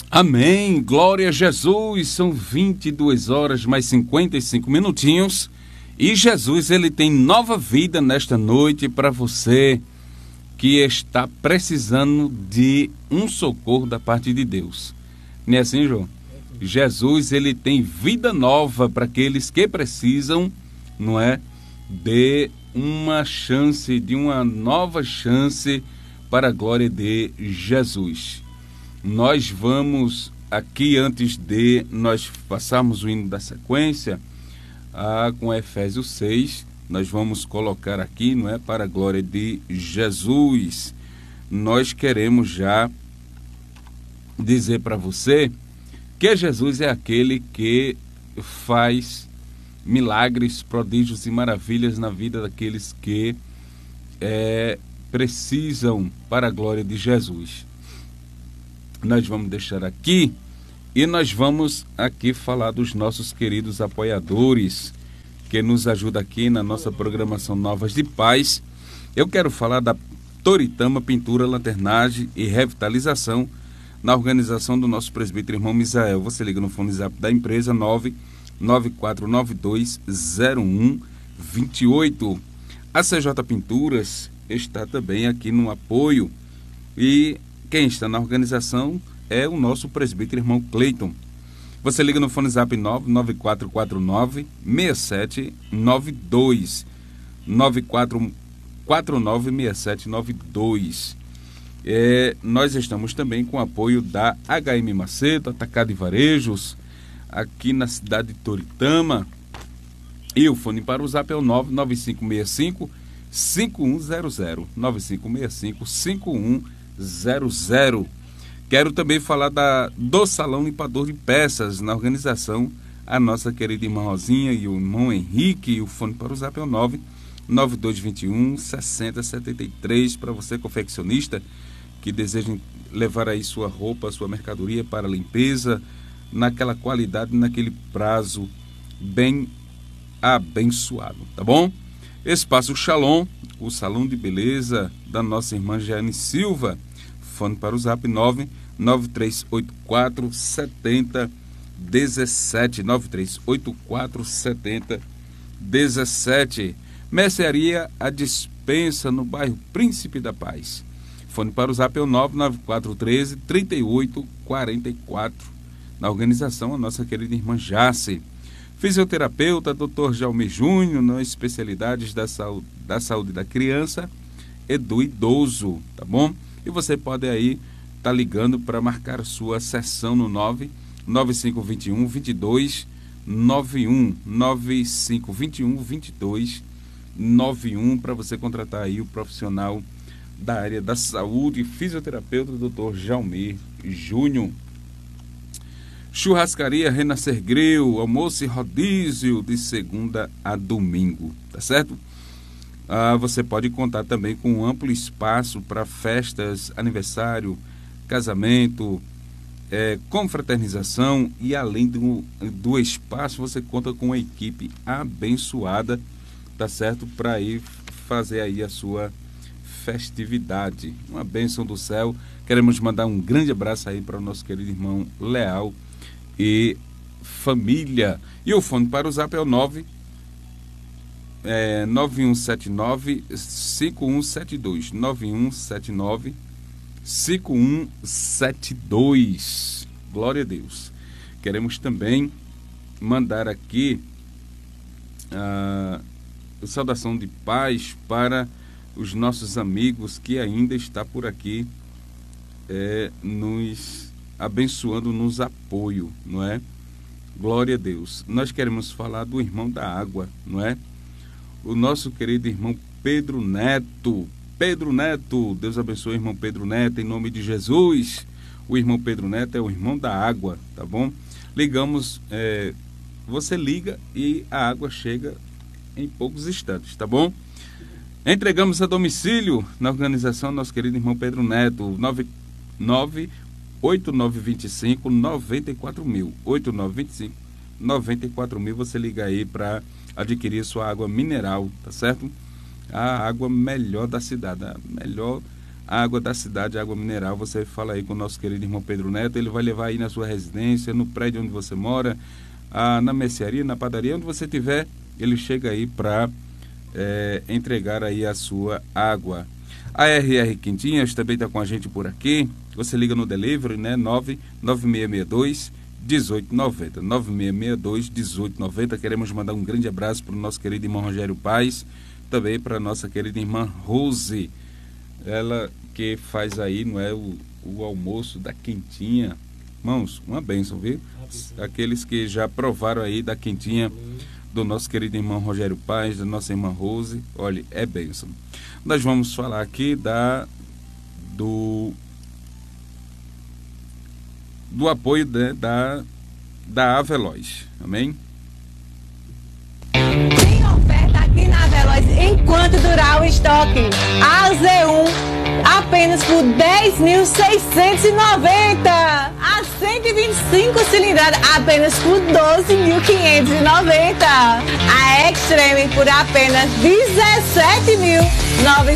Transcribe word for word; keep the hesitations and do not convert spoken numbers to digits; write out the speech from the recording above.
Amém, glória a Jesus. São vinte e duas horas mais cinquenta e cinco minutinhos e Jesus, ele tem nova vida nesta noite para você que está precisando de um socorro da parte de Deus. Não é assim, João? Jesus, ele tem vida nova para aqueles que precisam, não é, de uma chance, de uma nova chance para a glória de Jesus. Nós vamos aqui, antes de nós passarmos o hino da sequência, ah, com Efésios seis, nós vamos colocar aqui, não é, para a glória de Jesus. Nós queremos já dizer para você que Jesus é aquele que faz milagres, prodígios e maravilhas na vida daqueles que é, precisam para a glória de Jesus. Nós vamos deixar aqui e nós vamos aqui falar dos nossos queridos apoiadores que nos ajudam aqui na nossa programação Novas de Paz. Eu quero falar da Toritama Pintura, Lanternagem e Revitalização, na organização do nosso presbítero irmão Misael. Você liga no fone zap da empresa nove nove quatro nove dois zero um dois oito. A C J Pinturas está também aqui no apoio e quem está na organização é o nosso presbítero irmão Cleiton. Você liga no fone zap nove nove quatro quatro nove seis sete nove dois, nove quatro quatro nove seis sete nove dois. É, nós estamos também com o apoio da H M Macedo, Atacado e Varejos, aqui na cidade de Toritama. E o fone para o zap é o nove nove cinco seis cinco cinco um zero zero, nove cinco seis cinco cinco um zero zero. Quero também falar da, do Salão Limpador de Peças, na organização a nossa querida irmã Rosinha e o irmão Henrique. E o fone para o zap é o nove nove dois dois um seis zero sete três, para você confeccionista que deseja levar aí sua roupa, sua mercadoria para limpeza, naquela qualidade, naquele prazo bem abençoado, tá bom? Espaço Shalom, o salão de beleza da nossa irmã Jeane Silva. Fone para o zap nove nove três oito quatro sete zero um sete, nove três oito quatro sete zero um sete. Mercearia A Dispensa, no bairro Príncipe da Paz. Fone para o zap é o nove nove quatro um três três oito quatro quatro. Na organização, a nossa querida irmã Jace. Fisioterapeuta, doutor Jalmir Júnior, nas especialidades da saúde, da saúde da criança e do idoso, tá bom? E você pode aí estar tá ligando para marcar sua sessão no nove nove cinco dois um dois dois nove um, nove cinco dois um dois dois nove um, para você contratar aí o profissional da área da saúde, fisioterapeuta, doutor Jalmir Júnior. Churrascaria Renascer Grill, almoço e rodízio de segunda a domingo, tá certo? Ah, você pode contar também com um amplo espaço para festas, aniversário, casamento, é, confraternização, e além do, do espaço você conta com uma equipe abençoada, tá certo? Para ir fazer aí a sua festividade. Uma bênção do céu. Queremos mandar um grande abraço aí para o nosso querido irmão Leal e família. E o fone para o zap é o nove nove um sete nove cinco um sete dois, nove um sete nove cinco um sete dois. Glória a Deus. Queremos também mandar aqui a saudação de paz para os nossos amigos que ainda está por aqui é, nos abençoando, nos apoio, não é? Glória a Deus. Nós queremos falar do irmão da água, não é? O nosso querido irmão Pedro Neto. Pedro Neto, Deus abençoe o irmão Pedro Neto, em nome de Jesus. O irmão Pedro Neto é o irmão da água, tá bom? Ligamos, é, você liga e a água chega em poucos instantes, tá bom? Entregamos a domicílio na organização nosso querido irmão Pedro Neto, nove nove oito nove dois cinco nove quatro mil, oito nove dois cinco nove quatro mil. Você liga aí para adquirir sua água mineral, tá certo? A água melhor da cidade, a melhor água da cidade, água mineral. Você fala aí com o nosso querido irmão Pedro Neto, ele vai levar aí na sua residência, no prédio onde você mora, ah, na mercearia, na padaria, onde você estiver, ele chega aí para é, entregar aí a sua água. A R R Quintinhas também está com a gente por aqui. Você liga no delivery, né? nove nove seis seis dois, um oito nove zero. nove seis seis dois, um oito nove zero. Queremos mandar um grande abraço para o nosso querido irmão Rogério Paz, também para a nossa querida irmã Rose, ela que faz aí, não é, o, o almoço da quentinha. Irmãos, uma bênção, viu? Aqueles que já provaram aí da quentinha do nosso querido irmão Rogério Paz, da nossa irmã Rose, olha, é bênção. Nós vamos falar aqui da do do apoio de, da da Aveloz, amém? Tem oferta aqui na Aveloz enquanto durar o estoque. A Z um apenas por dez mil seiscentos e noventa. A cento e vinte e cinco cilindrada apenas por doze mil quinhentos e noventa. A Extreme por apenas dezessete mil novecentos